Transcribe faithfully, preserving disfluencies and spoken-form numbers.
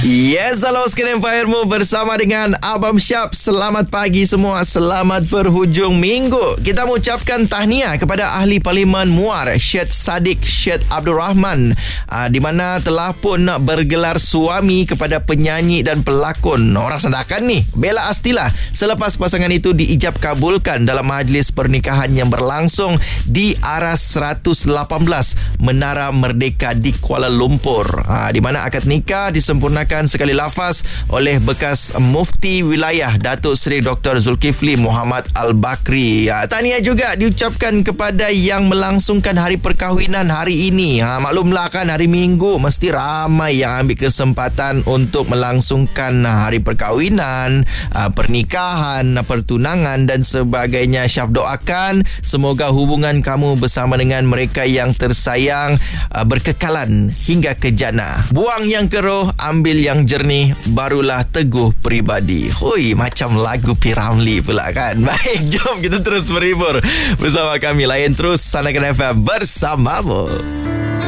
Yes, halo sekalian Empiremu bersama dengan Abang Syab. Selamat pagi semua, selamat berhujung minggu. Kita mengucapkan tahniah kepada Ahli Parlimen Muar Syed Saddiq Syed Abdul Rahman, aa, di mana telah pun bergelar suami kepada penyanyi dan pelakon orang Sandakan ni, Bella Astila, selepas pasangan itu diijab kabulkan dalam majlis pernikahan yang berlangsung di Aras seratus lapan belas Menara Merdeka di Kuala Lumpur, aa, di mana akad nikah disempurnakan sekali lafaz oleh bekas Mufti Wilayah Datuk Seri Doktor Zulkifli Muhammad Al-Bakri. Ha, tahniah juga diucapkan kepada yang melangsungkan hari perkahwinan hari ini. Ha, maklumlah kan hari Minggu mesti ramai yang ambil kesempatan untuk melangsungkan hari perkahwinan, ha, pernikahan, pertunangan dan sebagainya. Syaf doakan semoga hubungan kamu bersama dengan mereka yang tersayang ha, berkekalan hingga ke jannah. Buang yang keruh, ambil yang jernih, barulah teguh peribadi. Hui, macam lagu P. Ramlee pula kan. Baik, jom kita terus berhibur bersama kami. Layan terus Sandakan F M bersamamu.